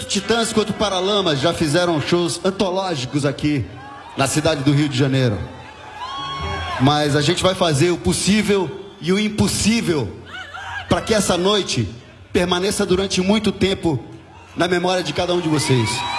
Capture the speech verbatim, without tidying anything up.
tanto Titãs quanto Paralamas já fizeram shows antológicos aqui na cidade do Rio de Janeiro. Mas a gente vai fazer o possível e o impossível para que essa noite permaneça durante muito tempo na memória de cada um de vocês.